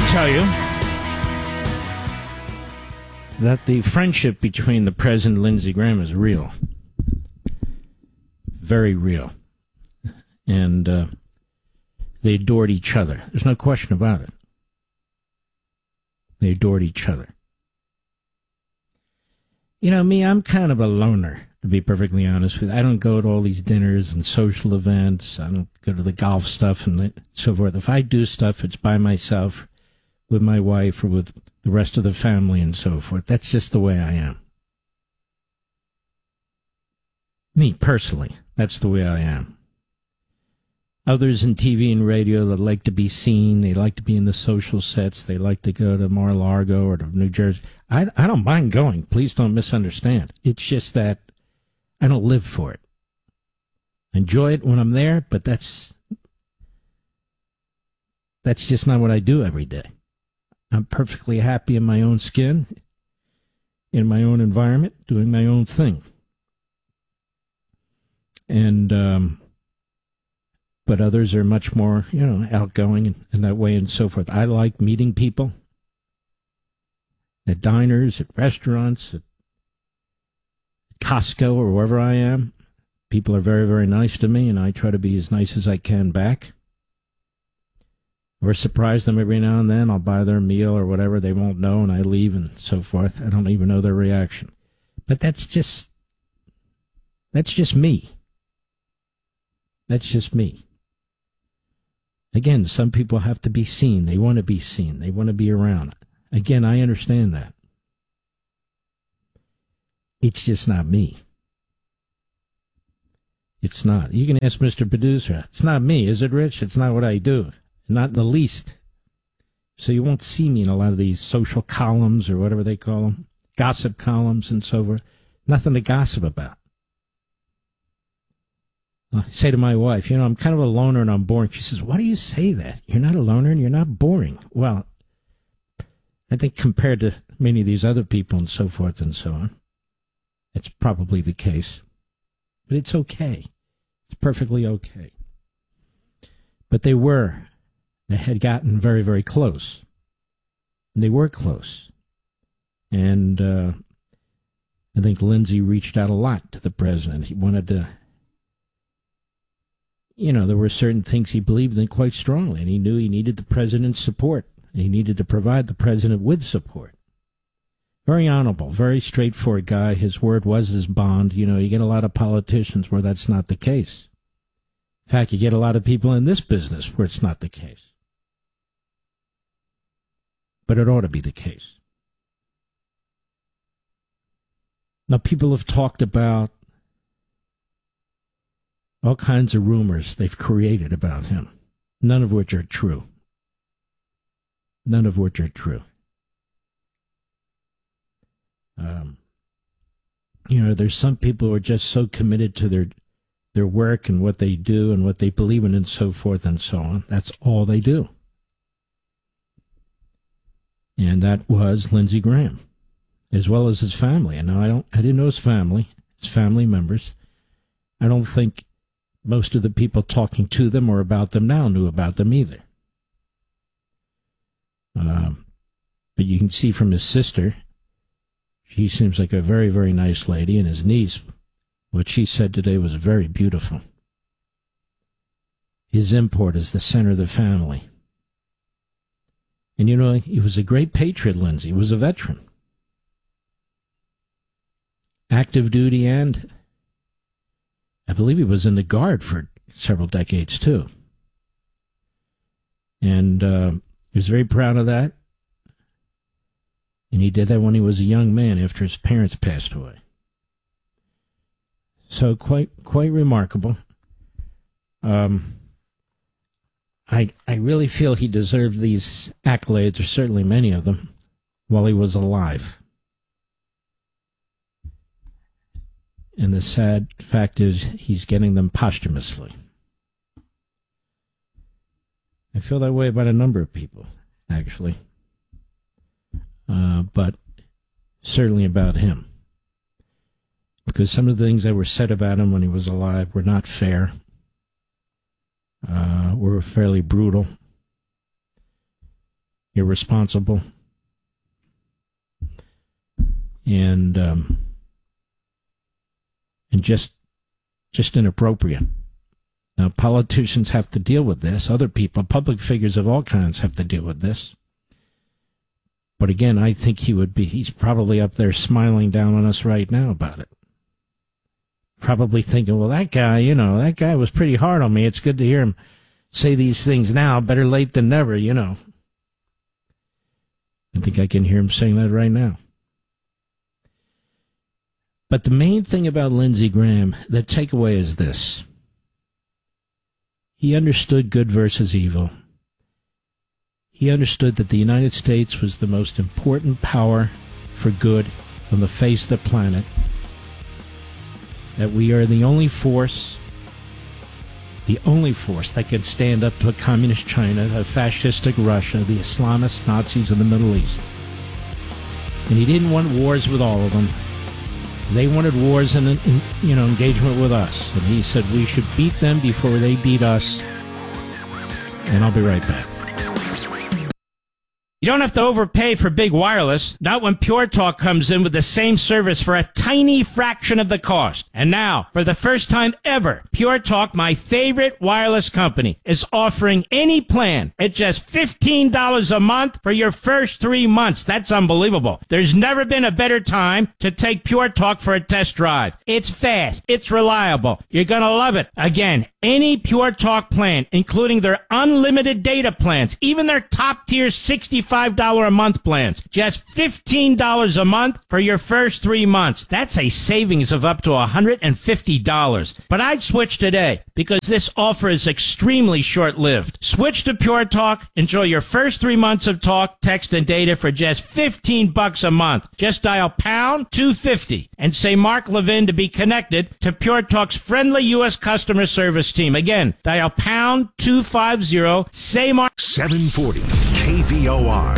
tell you that the friendship between the President and Lindsey Graham is real. Very real. And they adored each other. There's no question about it. They adored each other. You know, me, I'm kind of a loner, to be perfectly honest with you. I don't go to all these dinners and social events. I don't go to the golf stuff and so forth. If I do stuff, it's by myself, with my wife, or with the rest of the family and so forth. That's just the way I am. Me, personally, that's the way I am. Others in TV and radio that like to be seen, they like to be in the social sets, they like to go to Mar-a-Lago or to New Jersey. I don't mind going. Please don't misunderstand. It's just that I don't live for it. I enjoy it when I'm there, but that's just not what I do every day. I'm perfectly happy in my own skin, in my own environment, doing my own thing. And, but others are much more, outgoing and that way and so forth. I like meeting people at diners, at restaurants, at Costco, or wherever I am. People are very, very nice to me, and I try to be as nice as I can back. Or surprise them every now and then. I'll buy their meal or whatever. They won't know, and I leave and so forth. I don't even know their reaction. But that's just me. That's just me. Again, some people have to be seen. They want to be seen. They want to be around. Again, I understand that. It's just not me. It's not. You can ask Mr. Producer. It's not me, is it, Rich? It's not what I do. Not in the least. So you won't see me in a lot of these social columns or whatever they call them, gossip columns and so forth. Nothing to gossip about. I say to my wife, I'm kind of a loner and I'm boring. She says, why do you say that? You're not a loner and you're not boring. Well, I think compared to many of these other people and so forth and so on, it's probably the case. But it's okay. It's perfectly okay. But they had gotten very, very close. And they were close. And I think Lindsey reached out a lot to the president. He wanted to, there were certain things he believed in quite strongly, and he knew he needed the president's support. And he needed to provide the president with support. Very honorable, very straightforward guy. His word was his bond. You get a lot of politicians where that's not the case. In fact, you get a lot of people in this business where it's not the case. But it ought to be the case. Now, people have talked about all kinds of rumors they've created about him, none of which are true. None of which are true. There's some people who are just so committed to their work and what they do and what they believe in and so forth and so on. That's all they do. And that was Lindsey Graham, as well as his family. And now I didn't know his family members. I don't think most of the people talking to them or about them now knew about them either. But you can see from his sister, she seems like a very, very nice lady, and his niece, what she said today was very beautiful. His import is the center of the family. And he was a great patriot, Lindsey. He was a veteran. Active duty, and I believe he was in the Guard for several decades, too. And he was very proud of that. And he did that when he was a young man after his parents passed away. So quite remarkable. I really feel he deserved these accolades, or certainly many of them, while he was alive. And the sad fact is he's getting them posthumously. I feel that way about a number of people, actually. But certainly about him. Because some of the things that were said about him when he was alive were not fair, were fairly brutal. irresponsible, and just inappropriate. Now, politicians have to deal with this. Other people, public figures of all kinds, have to deal with this. But again, I think he's probably up there smiling down on us right now about it. Probably thinking, well, that guy was pretty hard on me. It's good to hear him say these things now. Better late than never, I think I can hear him saying that right now. But the main thing about Lindsey Graham, the takeaway is this. He understood good versus evil. He understood that the United States was the most important power for good on the face of the planet. That we are the only force that can stand up to a communist China, a fascistic Russia, the Islamist Nazis of the Middle East. And he didn't want wars with all of them. They wanted wars and engagement with us. And he said we should beat them before they beat us. And I'll be right back. You don't have to overpay for big wireless, not when Pure Talk comes in with the same service for a tiny fraction of the cost. And now, for the first time ever, Pure Talk, my favorite wireless company, is offering any plan at just $15 a month for your first 3 months. That's unbelievable. There's never been a better time to take Pure Talk for a test drive. It's fast. It's reliable. You're going to love it. Again, any Pure Talk plan, including their unlimited data plans, even their top-tier $65 a month plans, just $15 a month for your first 3 months. That's a savings of up to $150. But I'd switch today because this offer is extremely short-lived. Switch to Pure Talk. Enjoy your first 3 months of talk, text, and data for just $15 a month. Just dial pound 250 and say Mark Levin to be connected to Pure Talk's friendly U.S. customer service team. Again, dial pound 250, say Mark. 740 KVOR,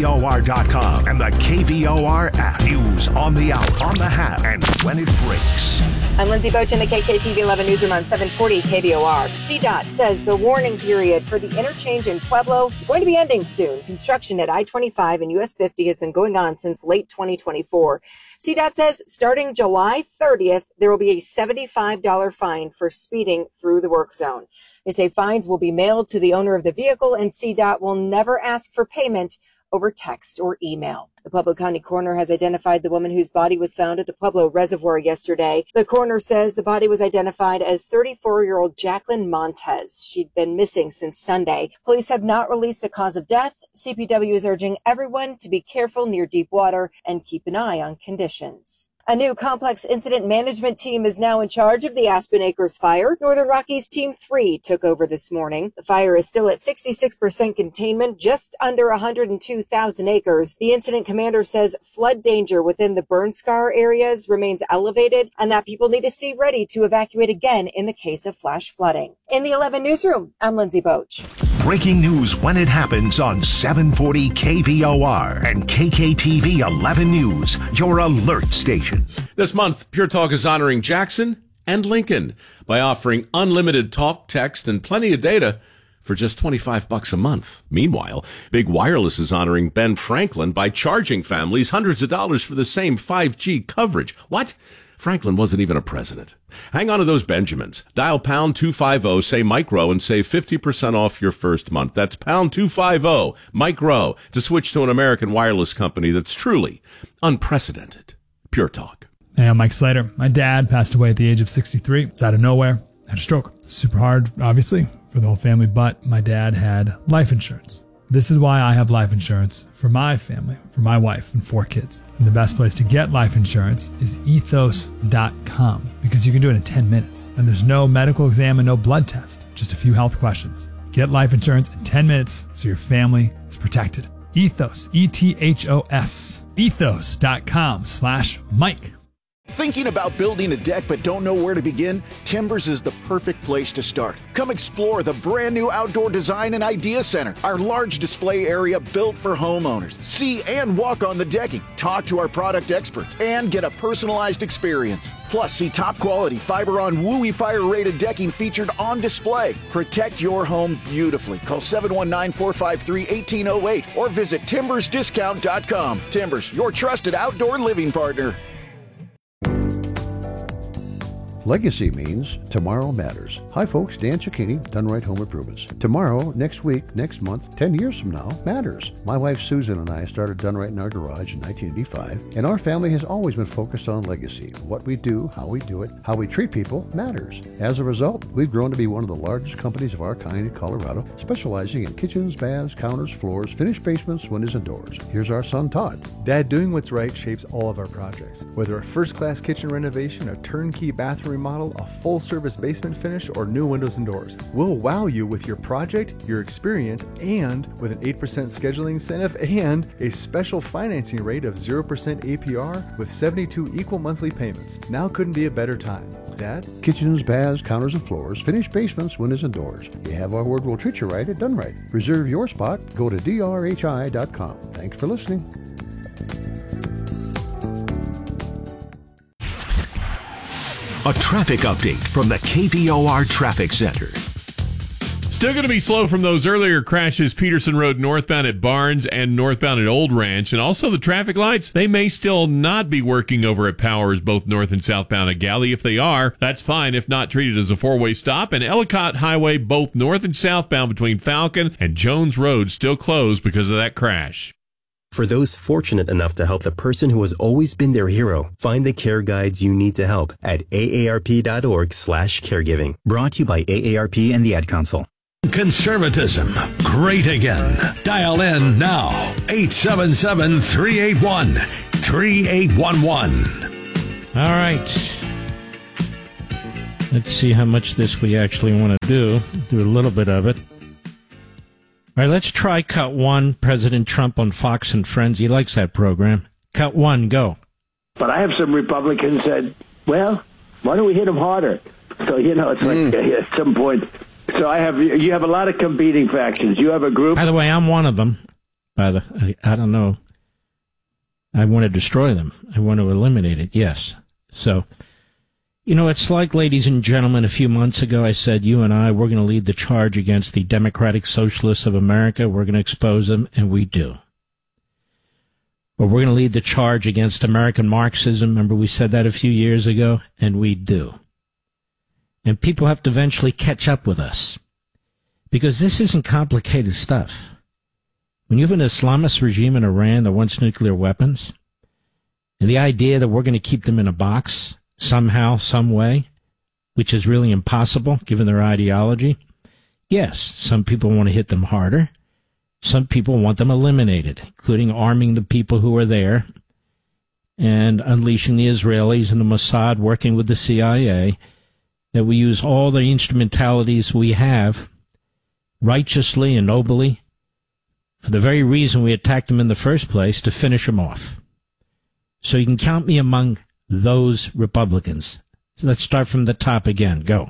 KVOR.com, and the KVOR app. News on the hour, on the hat, and when it breaks. I'm Lindsay Boach in the KKTV 11 Newsroom on 740 KVOR. CDOT says the warning period for the interchange in Pueblo is going to be ending soon. Construction at I-25 and US 50 has been going on since late 2024. CDOT says starting July 30th, there will be a $75 fine for speeding through the work zone. They say fines will be mailed to the owner of the vehicle, and CDOT will never ask for payment over text or email. The Pueblo County coroner has identified the woman whose body was found at the Pueblo Reservoir yesterday. The coroner says the body was identified as 34-year-old Jacqueline Montez. She'd been missing since Sunday. Police have not released a cause of death. CPW is urging everyone to be careful near deep water and keep an eye on conditions. A new complex incident management team is now in charge of the Aspen Acres fire. Northern Rockies Team 3 took over this morning. The fire is still at 66% containment, just under 102,000 acres. The incident commander says flood danger within the burn scar areas remains elevated and that people need to stay ready to evacuate again in the case of flash flooding. In the 11 Newsroom, I'm Lindsay Boach. Breaking news when it happens on 740 KVOR and KKTV 11 News, your alert station. This month, Pure Talk is honoring Jackson and Lincoln by offering unlimited talk, text, and plenty of data for just $25 a month. Meanwhile, Big Wireless is honoring Ben Franklin by charging families hundreds of dollars for the same 5G coverage. What? Franklin wasn't even a president. Hang on to those Benjamins. Dial pound 250, say Micro, and save 50% off your first month. That's pound 250, Micro, to switch to an American wireless company that's truly unprecedented. Pure Talk. Hey, I'm Mike Slater. My dad passed away at the age of 63. It's out of nowhere. Had a stroke. Super hard, obviously, for the whole family, but my dad had life insurance. This is why I have life insurance for my family, for my wife and 4 kids. And the best place to get life insurance is ethos.com because you can do it in 10 minutes. And there's no medical exam and no blood test, just a few health questions. Get life insurance in 10 minutes so your family is protected. Ethos, ETHOS, ethos.com/Mike. Thinking about building a deck but don't know where to begin? Timbers is the perfect place to start. Come explore the brand new Outdoor Design and Idea Center, our large display area built for homeowners. See and walk on the decking, talk to our product experts, and get a personalized experience. Plus, see top quality fiber-on WUI fire-rated decking featured on display. Protect your home beautifully. Call 719-453-1808 or visit timbersdiscount.com. Timbers, your trusted outdoor living partner. Legacy means tomorrow matters. Hi folks, Dan Cicchini, Done Right Home Improvements. Tomorrow, next week, next month, 10 years from now matters. My wife Susan and I started Done Right in our garage in 1985, and our family has always been focused on legacy. What we do, how we do it, how we treat people matters. As a result, we've grown to be one of the largest companies of our kind in Colorado, specializing in kitchens, baths, counters, floors, finished basements, windows, and doors. Here's our son Todd. Dad, doing what's right shapes all of our projects. Whether a first-class kitchen renovation, a turnkey bathroom remodel, a full-service basement finish, or new windows and doors. We'll wow you with your project, your experience, and with an 8% scheduling incentive and a special financing rate of 0% APR with 72 equal monthly payments. Now couldn't be a better time. Dad? Kitchens, baths, counters, and floors, finished basements, windows, and doors. You have our word, we'll treat you right at Done Right. Reserve your spot. Go to drhi.com. Thanks for listening. A traffic update from the KVOR Traffic Center. Still going to be slow from those earlier crashes, Peterson Road northbound at Barnes and northbound at Old Ranch. And also the traffic lights, they may still not be working over at Powers, both north and southbound at Galley. If they are, that's fine. If not, treated as a four-way stop. And Ellicott Highway, both north and southbound between Falcon and Jones Road, still closed because of that crash. For those fortunate enough to help the person who has always been their hero, find the care guides you need to help at aarp.org/caregiving. Brought to you by AARP and the Ad Council. Conservatism, great again. Dial in now, 877-381-3811. All right. Let's see how much this we actually want to do. Do a little bit of it. All right, let's try cut one. President Trump on Fox and Friends. He likes that program. Cut one, go. But I have some Republicans said, well, why don't we hit them harder? So, it's like at some point. So you have a lot of competing factions. You have a group. By the way, I'm one of them. I don't know. I want to destroy them. I want to eliminate it, yes. So, it's like, ladies and gentlemen, a few months ago I said, you and I, we're going to lead the charge against the Democratic Socialists of America. We're going to expose them, and we do. Or we're going to lead the charge against American Marxism. Remember, we said that a few years ago, and we do. And people have to eventually catch up with us. Because this isn't complicated stuff. When you have an Islamist regime in Iran that wants nuclear weapons, and the idea that we're going to keep them in a box somehow, some way, which is really impossible given their ideology. Yes, some people want to hit them harder. Some people want them eliminated, including arming the people who are there and unleashing the Israelis and the Mossad working with the CIA, that we use all the instrumentalities we have righteously and nobly for the very reason we attacked them in the first place, to finish them off. So you can count me among those Republicans. So let's start from the top again. Go.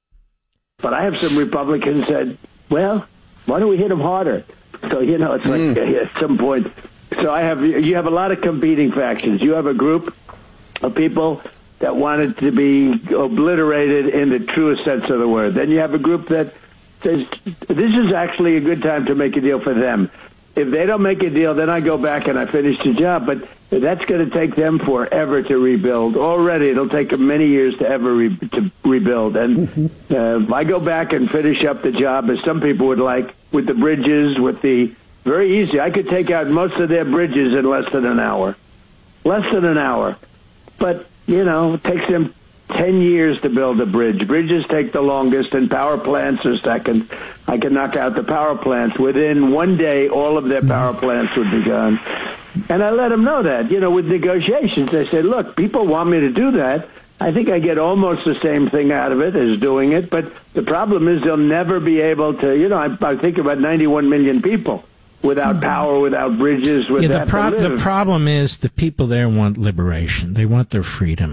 But I have some Republicans said, well, why don't we hit them harder? So, it's like at some point. So you have a lot of competing factions. You have a group of people that wanted to be obliterated in the truest sense of the word. Then you have a group that says, this is actually a good time to make a deal for them. If they don't make a deal, then I go back and I finish the job. But that's going to take them forever to rebuild. Already, it'll take them many years to ever rebuild. And I go back and finish up the job, as some people would like, with the bridges, very easy. I could take out most of their bridges in less than an hour. Less than an hour. But, it takes them 10 years to build a bridge. Bridges take the longest, and power plants are second. I can knock out the power plants. Within one day, all of their power plants would be gone. And I let them know that, with negotiations. I said, look, people want me to do that. I think I get almost the same thing out of it as doing it. But the problem is they'll never be able to, I think about 91 million people without power, without bridges, without the problem is the people there want liberation. They want their freedom.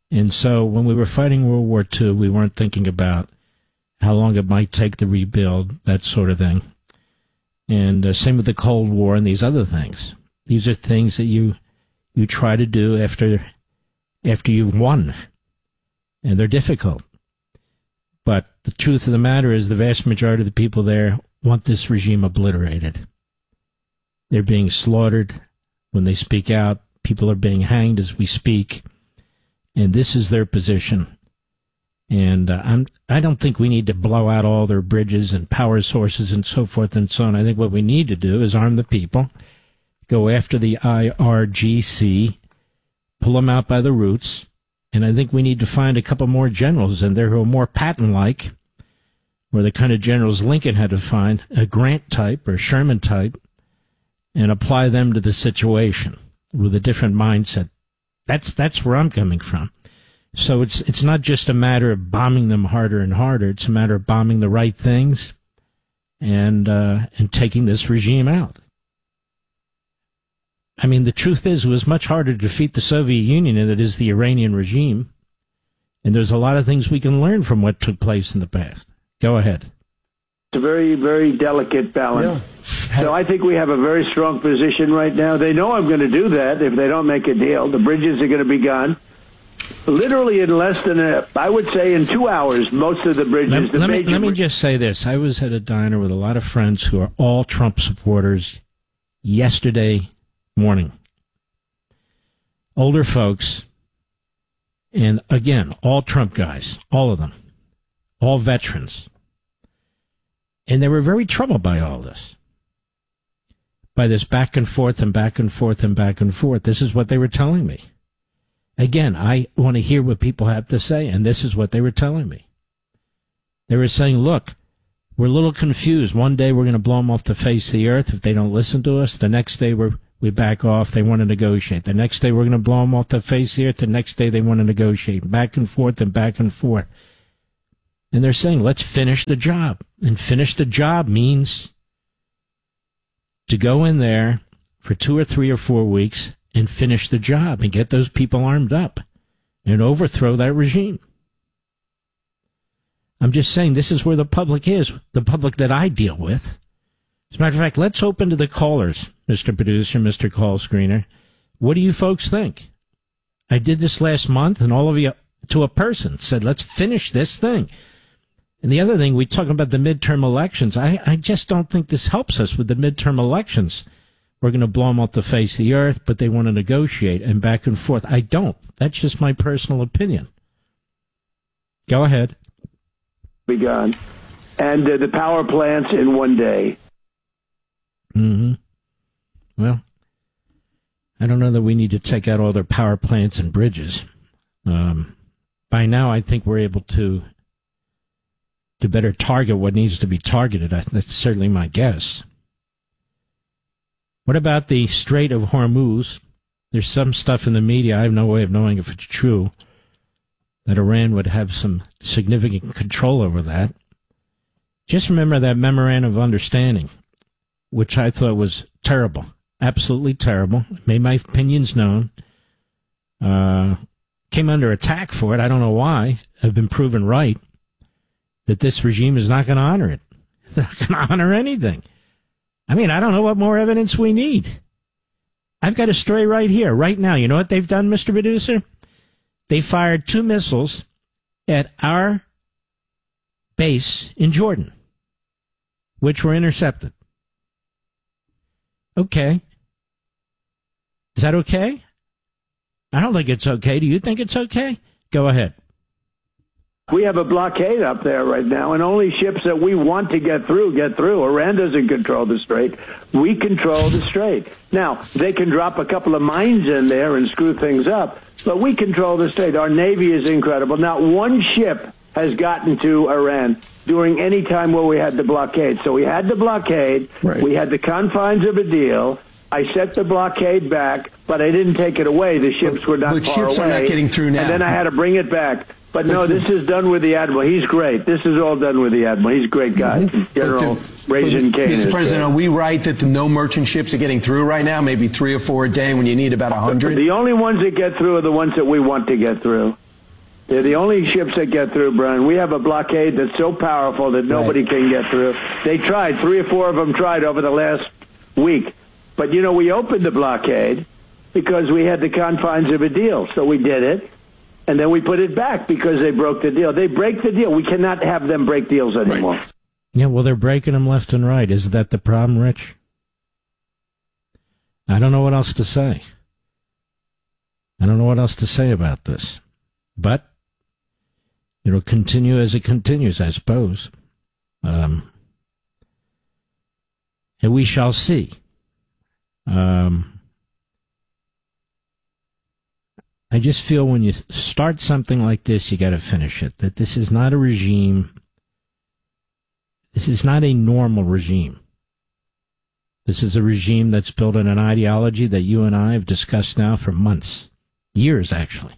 And so when we were fighting World War II, we weren't thinking about how long it might take to rebuild, that sort of thing. And same with the Cold War and these other things. These are things that you try to do after you've won. And they're difficult. But the truth of the matter is the vast majority of the people there want this regime obliterated. They're being slaughtered when they speak out. People are being hanged as we speak. And this is their position. And I don't think we need to blow out all their bridges and power sources and so forth and so on. I think what we need to do is arm the people, go after the IRGC, pull them out by the roots. And I think we need to find a couple more generals in there who are more Patton-like, or the kind of generals Lincoln had to find, a Grant type or Sherman type, and apply them to the situation with a different mindset. That's where I'm coming from. So it's not just a matter of bombing them harder and harder. It's a matter of bombing the right things and taking this regime out. I mean, the truth is, it was much harder to defeat the Soviet Union than it is the Iranian regime. And there's a lot of things we can learn from what took place in the past. Go ahead. It's a very, very delicate balance. Yeah. So I think we have a very strong position right now. They know I'm going to do that if they don't make a deal. The bridges are going to be gone. Literally in less than I would say in 2 hours, most of the bridges. Let me just say this. I was at a diner with a lot of friends who are all Trump supporters yesterday morning. Older folks, and again, all Trump guys, all of them, all veterans. And they were very troubled by all this. By this back and forth and back and forth and back and forth. This is what they were telling me. Again, I want to hear what people have to say, and this is what they were telling me. They were saying, look, we're a little confused. One day we're going to blow them off the face of the earth if they don't listen to us. The next day we back off. They want to negotiate. The next day we're going to blow them off the face of the earth. The next day they want to negotiate. Back and forth and back and forth. And they're saying, let's finish the job. And finish the job means to go in there for 2 or 3 or 4 weeks and finish the job and get those people armed up and overthrow that regime. I'm just saying this is where the public is, the public that I deal with. As a matter of fact, let's open to the callers, Mr. Producer, Mr. Call Screener. What do you folks think? I did this last month, and all of you, to a person, said, let's finish this thing. And the other thing, we talk about the midterm elections. I just don't think this helps us with the midterm elections. We're going to blow them off the face of the earth, but they want to negotiate and back and forth. I don't. That's just my personal opinion. Go ahead. Begun. And the power plants in one day. Mm-hmm. Well, I don't know that we need to take out all their power plants and bridges. By now, I think we're able to better target what needs to be targeted. That's certainly my guess. What about the Strait of Hormuz? There's some stuff in the media, I have no way of knowing if it's true, that Iran would have some significant control over that. Just remember that memorandum of understanding, which I thought was terrible, absolutely terrible. Made my opinions known. Came under attack for it. I don't know why. I've been proven right that this regime is not going to honor it. They're not going to honor anything. I mean, I don't know what more evidence we need. I've got a story right here, right now. You know what they've done, Mr. Producer? They fired 2 missiles at our base in Jordan, which were intercepted. Okay. Is that okay? I don't think it's okay. Do you think it's okay? Go ahead. We have a blockade up there right now, and only ships that we want to get through. Iran doesn't control the strait. We control the strait. Now, they can drop a couple of mines in there and screw things up, but we control the strait. Our Navy is incredible. Not one ship has gotten to Iran during any time where we had the blockade. So we had the blockade. Right. We had the confines of a deal. I set the blockade back, but I didn't take it away. The ships were not far away. But ships are not getting through now. And then I had to bring it back. But no, this is done with the Admiral. He's great. This is all done with the Admiral. He's a great guy. General Raisin Kane. Mr. President, are we right that the no merchant ships are getting through right now? Maybe 3 or 4 a day when you need about 100? The only ones that get through are the ones that we want to get through. They're the only ships that get through, Brian. We have a blockade that's so powerful that nobody can get through. They tried. 3 or 4 of them tried over the last week. But, we opened the blockade because we had the confines of a deal. So we did it. And then we put it back because they broke the deal. They break the deal. We cannot have them break deals anymore. Right. Yeah, well, they're breaking them left and right. Is that the problem, Rich? I don't know what else to say. I don't know what else to say about this. But it'll continue as it continues, I suppose. And we shall see. I just feel when you start something like this, you got to finish it. That this is not a regime. This is not a normal regime. This is a regime that's built on an ideology that you and I have discussed now for months, years actually.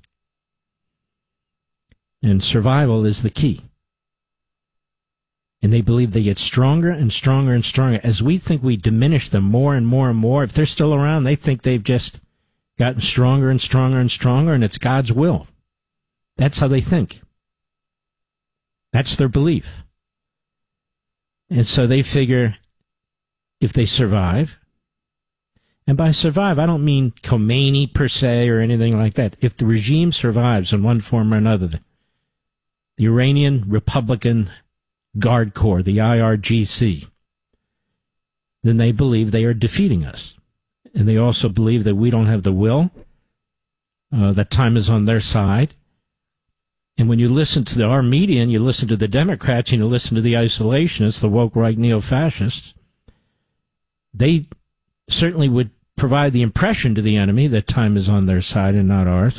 And survival is the key. And they believe they get stronger and stronger and stronger. As we think we diminish them more and more and more, if they're still around, they think they've just gotten stronger and stronger and stronger, and it's God's will. That's how they think. That's their belief. And so they figure if they survive, and by survive, I don't mean Khomeini per se or anything like that. If the regime survives in one form or another, the Iranian Republican Guard Corps, the IRGC, then they believe they are defeating us. And they also believe that we don't have the will, that time is on their side. And when you listen to our media and you listen to the Democrats and you listen to the isolationists, the woke right neo-fascists, they certainly would provide the impression to the enemy that time is on their side and not ours.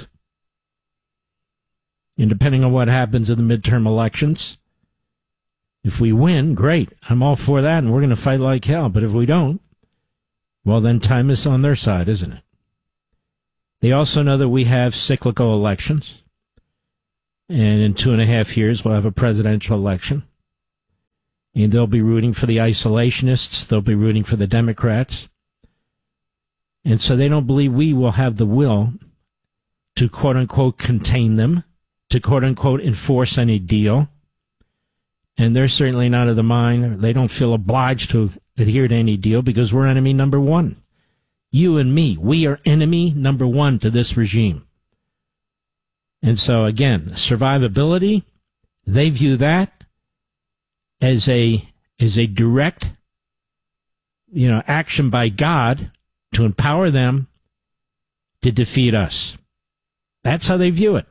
And depending on what happens in the midterm elections, if we win, great. I'm all for that, and we're going to fight like hell. But if we don't, well, then time is on their side, isn't it? They also know that we have cyclical elections. And in 2.5 years, we'll have a presidential election. And they'll be rooting for the isolationists. They'll be rooting for the Democrats. And so they don't believe we will have the will to, quote-unquote, contain them, to, quote-unquote, enforce any deal. And they're certainly not of the mind. They don't feel obliged to adhere to any deal because we're enemy number one. You and me, we are enemy number one to this regime. And so, again, survivability, they view that as a direct, action by God to empower them to defeat us. That's how they view it.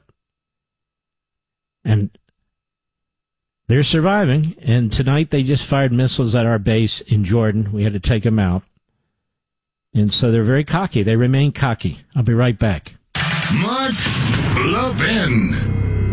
And they're surviving, and tonight they just fired missiles at our base in Jordan. We had to take them out. And so they're very cocky. They remain cocky. I'll be right back. Mark Levin.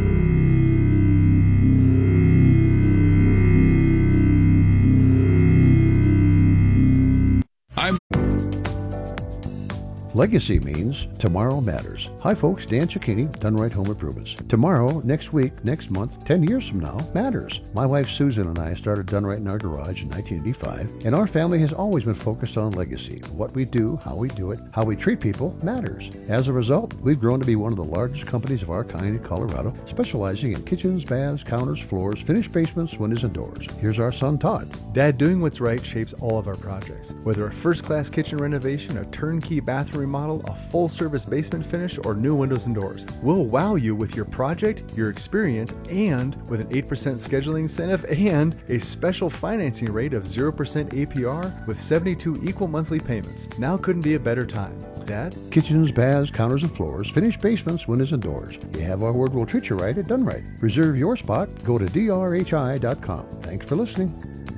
Legacy means tomorrow matters. Hi folks, Dan Cicchini, Done Right Home Improvements. Tomorrow, next week, next month, 10 years from now, matters. My wife Susan and I started Done Right in our garage in 1985, and our family has always been focused on legacy. What we do, how we do it, how we treat people matters. As a result, we've grown to be one of the largest companies of our kind in Colorado, specializing in kitchens, baths, counters, floors, finished basements, windows, and doors. Here's our son Todd. Dad, doing what's right shapes all of our projects. Whether a first-class kitchen renovation, a turnkey bathroom remodel, a full-service basement finish, or new windows and doors, we'll wow you with your project, your experience, and with an 8% scheduling incentive and a special financing rate of 0% APR with 72 equal monthly payments. Now couldn't be a better time. Dad? Kitchens, baths, counters, and floors, finished basements, windows, and doors. You have our word, we'll treat you right at Done Right. Reserve your spot. Go to drhi.com. Thanks for listening.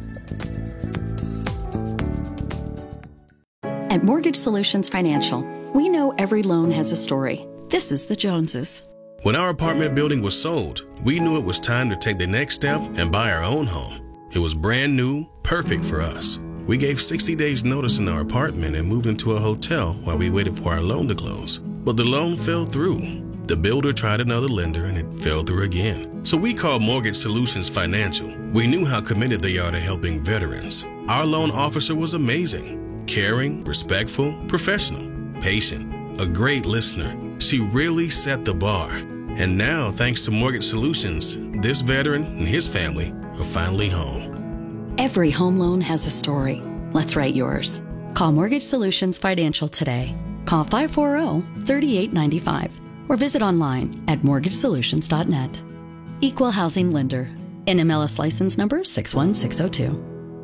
At Mortgage Solutions Financial, we know every loan has a story. This is the Joneses. When our apartment building was sold, we knew it was time to take the next step and buy our own home. It was brand new, perfect for us. We gave 60 days notice in our apartment and moved into a hotel while we waited for our loan to close. But the loan fell through. The builder tried another lender and it fell through again. So we called Mortgage Solutions Financial. We knew how committed they are to helping veterans. Our loan officer was amazing. Caring, respectful, professional, patient, a great listener. She really set the bar. And now, thanks to Mortgage Solutions, this veteran and his family are finally home. Every home loan has a story. Let's write yours. Call Mortgage Solutions Financial today. Call 540-3895 or visit online at mortgagesolutions.net. Equal Housing Lender. NMLS license number 61602.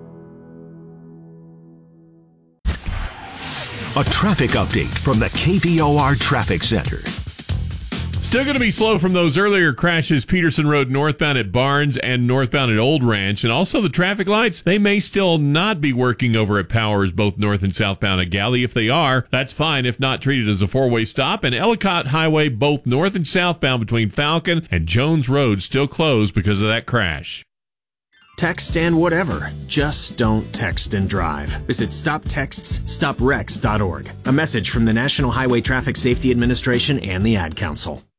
A traffic update from the KVOR Traffic Center. Still going to be slow from those earlier crashes, Peterson Road northbound at Barnes and northbound at Old Ranch. And also the traffic lights, they may still not be working over at Powers, both north and southbound at Galley. If they are, that's fine. If not, treated as a four-way stop. And Ellicott Highway, both north and southbound between Falcon and Jones Road, still closed because of that crash. Text and whatever. Just don't text and drive. Visit StopTextsStopWrecks.org. A message from the National Highway Traffic Safety Administration and the Ad Council.